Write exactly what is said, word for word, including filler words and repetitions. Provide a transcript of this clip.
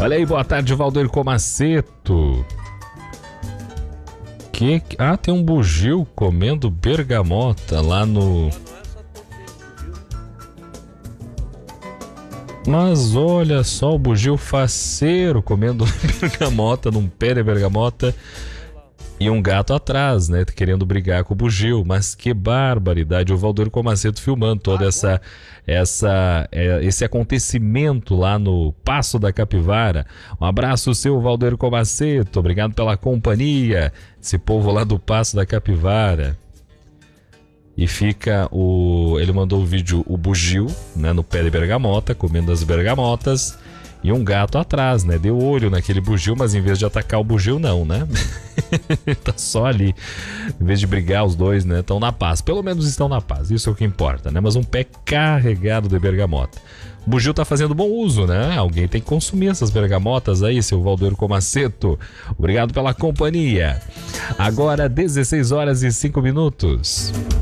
Olha aí, boa tarde, Valdir Comaceto. Que... Ah, tem um bugio comendo bergamota lá no... Mas olha só, o bugio faceiro comendo bergamota num pé de bergamota e um gato atrás, né? Querendo brigar com o bugio. Mas que barbaridade. O Valdir Comaceto filmando toda essa, essa, esse acontecimento lá no Passo da Capivara. Um abraço, seu Valdir Comaceto. Obrigado pela companhia. Esse povo lá do Passo da Capivara. E fica o... Ele mandou o vídeo, o bugio, né, no pé de bergamota, comendo as bergamotas, e um gato atrás, né? Deu olho naquele bugio, mas em vez de atacar o bugio, não, né? Tá só ali. Em vez de brigar, os dois, né? Estão na paz. Pelo menos estão na paz, isso é o que importa, né? Mas um pé carregado de bergamota. O bugio tá fazendo bom uso, né? Alguém tem que consumir essas bergamotas aí, seu Valdir Comaceto. Obrigado pela companhia. Agora, dezesseis horas e cinco minutos.